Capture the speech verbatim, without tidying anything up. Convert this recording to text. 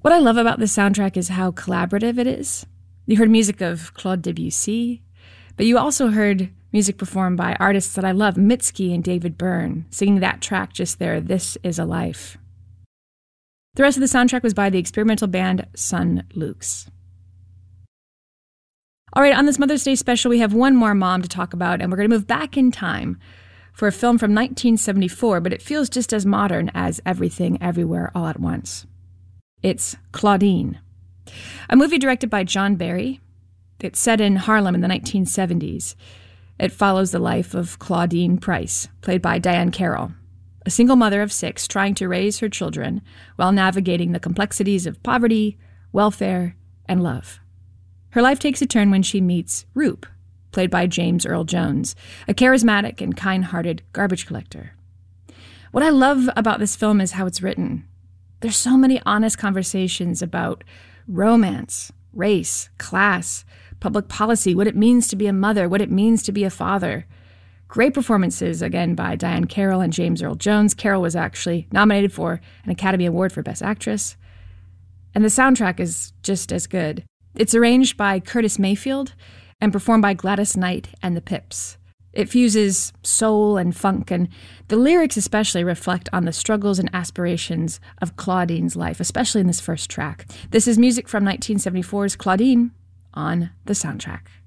What I love about this soundtrack is how collaborative it is. You heard music of Claude Debussy, but you also heard music performed by artists that I love, Mitski and David Byrne, singing that track just there, This Is a Life. The rest of the soundtrack was by the experimental band Son Lux. All right, on this Mother's Day special, we have one more mom to talk about, and we're going to move back in time for a film from nineteen seventy-four, but it feels just as modern as Everything Everywhere All at Once. It's Claudine, a movie directed by John Barry. It's set in Harlem in the nineteen seventies. It follows the life of Claudine Price, played by Diahann Carroll, a single mother of six trying to raise her children while navigating the complexities of poverty, welfare, and love. Her life takes a turn when she meets Roop, played by James Earl Jones, a charismatic and kind-hearted garbage collector. What I love about this film is how it's written. There's so many honest conversations about romance, race, class, public policy, what it means to be a mother, what it means to be a father. Great performances, again, by Diahann Carroll and James Earl Jones. Carroll was actually nominated for an Academy Award for Best Actress. And the soundtrack is just as good. It's arranged by Curtis Mayfield and performed by Gladys Knight and the Pips. It fuses soul and funk, and the lyrics especially reflect on the struggles and aspirations of Claudine's life, especially in this first track. This is music from nineteen seventy-four's Claudine on the soundtrack.